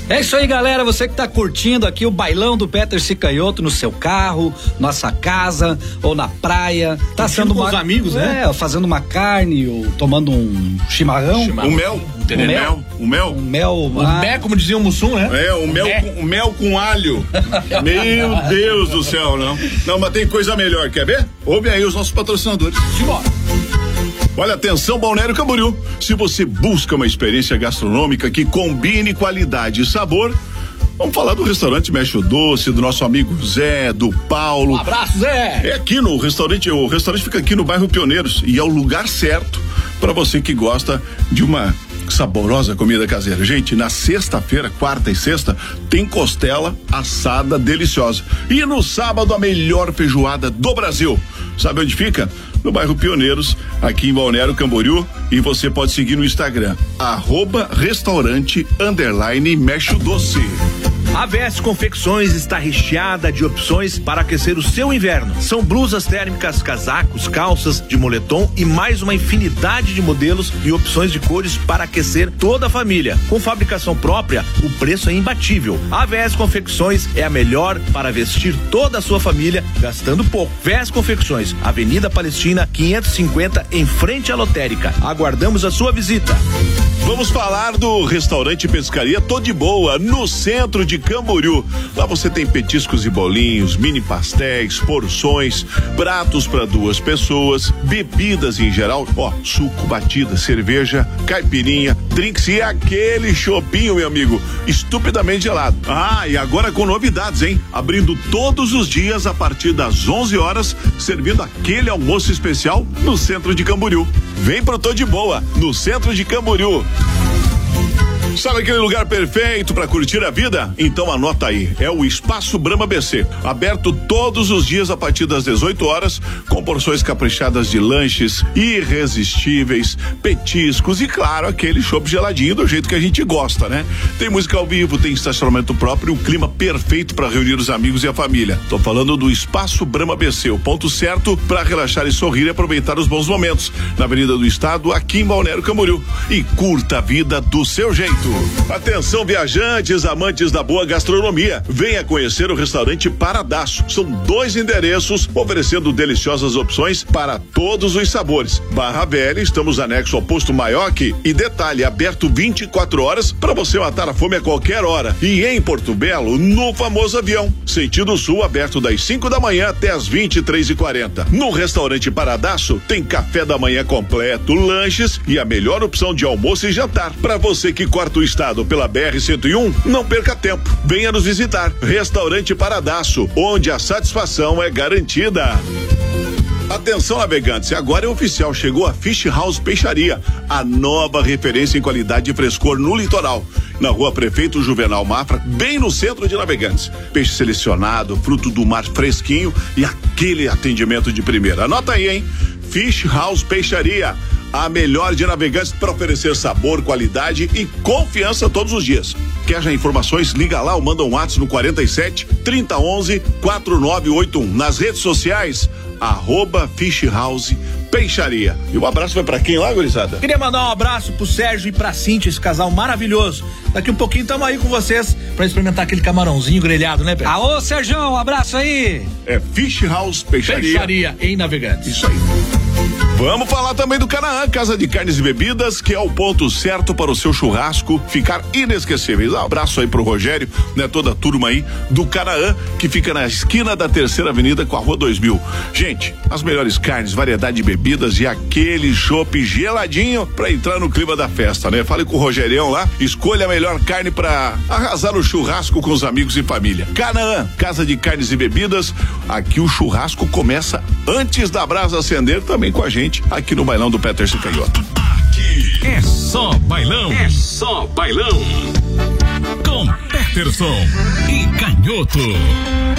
É isso aí, galera, você que tá curtindo aqui o bailão do Peter Cicanhoto no seu carro, nossa casa ou na praia, tá sendo com os amigos, né? Fazendo uma carne ou tomando um chimarrão. Um mel. Um mel, como dizia o Mussum, né? Um mel com alho. Meu Deus do céu, não. Não, mas tem coisa melhor, quer ver? Ouve aí os nossos patrocinadores. Simbora. Olha, atenção, Balneário Camboriú. Se você busca uma experiência gastronômica que combine qualidade e sabor, vamos falar do restaurante Mexe o Doce, do nosso amigo Zé, do Paulo. Um abraço, Zé! É aqui no restaurante, o restaurante fica aqui no bairro Pioneiros e é o lugar certo para você que gosta de uma saborosa comida caseira. Gente, na sexta-feira, quarta e sexta, tem costela assada deliciosa. E no sábado, a melhor feijoada do Brasil. Sabe onde fica? No bairro Pioneiros, aqui em Balneário Camboriú. E você pode seguir no Instagram, @restaurante_Mexe o Doce. A VS Confecções está recheada de opções para aquecer o seu inverno. São blusas térmicas, casacos, calças de moletom e mais uma infinidade de modelos e opções de cores para aquecer toda a família. Com fabricação própria, o preço é imbatível. A VS Confecções é a melhor para vestir toda a sua família gastando pouco. VS Confecções, Avenida Palestina 550, em frente à lotérica. Aguardamos a sua visita. Vamos falar do restaurante Pescaria Tô de Boa, no centro de Camboriú. Lá você tem petiscos e bolinhos, mini pastéis, porções, pratos para 2 pessoas, bebidas em geral, suco, batida, cerveja, caipirinha, drinks e aquele chopinho, meu amigo, estupidamente gelado. E agora com novidades, hein? Abrindo todos os dias a partir das 11 horas, servindo aquele almoço especial no centro de Camboriú. Vem pro Tô de Boa, no centro de Camboriú. Sabe aquele lugar perfeito para curtir a vida? Então anota aí, é o Espaço Brahma BC, aberto todos os dias a partir das 18 horas, com porções caprichadas de lanches irresistíveis, petiscos e claro, aquele chopp geladinho do jeito que a gente gosta, né? Tem música ao vivo, tem estacionamento próprio, um clima perfeito para reunir os amigos e a família. Tô falando do Espaço Brahma BC, o ponto certo para relaxar e sorrir e aproveitar os bons momentos, na Avenida do Estado, aqui em Balneário Camboriú. E curta a vida do seu jeito. Atenção, viajantes, amantes da boa gastronomia, venha conhecer o restaurante Paradaço. São 2 endereços oferecendo deliciosas opções para todos os sabores. Barra Velha, estamos anexo ao posto Maioque e detalhe, aberto 24 horas para você matar a fome a qualquer hora. E em Porto Belo, no famoso avião, sentido sul, aberto das 5 da manhã até as 23h40. No restaurante Paradaço tem café da manhã completo, lanches e a melhor opção de almoço e jantar. Para você que corta o estado pela BR-101, não perca tempo. Venha nos visitar. Restaurante Paradaço, onde a satisfação é garantida. Atenção, navegantes, agora é oficial, chegou a Fish House Peixaria, a nova referência em qualidade e frescor no litoral. Na rua Prefeito Juvenal Mafra, bem no centro de Navegantes. Peixe selecionado, fruto do mar fresquinho e aquele atendimento de primeira. Anota aí, hein? Fish House Peixaria, a melhor de Navegantes para oferecer sabor, qualidade e confiança todos os dias. Quer já informações? Liga lá ou manda um WhatsApp no 47 3011 4981. Nas redes sociais, @Fish House Peixaria. E um abraço vai pra quem lá, gurizada? Queria mandar um abraço pro Sérgio e pra Cíntia, esse casal maravilhoso. Daqui um pouquinho tamo aí com vocês pra experimentar aquele camarãozinho grelhado, né, Pedro? Alô, Sérgio, um abraço aí. É Fish House Peixaria. Peixaria em Navegantes. Isso aí. Vamos falar também do Canaã, Casa de Carnes e Bebidas, que é o ponto certo para o seu churrasco ficar inesquecível. Um abraço aí pro Rogério, né? Toda a turma aí do Canaã, que fica na esquina da 3ª Avenida com a Rua 2000. Gente, as melhores carnes, variedade de bebidas e aquele chopp geladinho pra entrar no clima da festa, né? Fale com o Rogerião lá, escolha a melhor carne pra arrasar o churrasco com os amigos e família. Canaã, Casa de Carnes e Bebidas, aqui o churrasco começa antes da brasa acender, também com a gente aqui no bailão do Peter Cicanhoto. Aqui é só bailão. É só bailão. Com Peterson e Canhoto.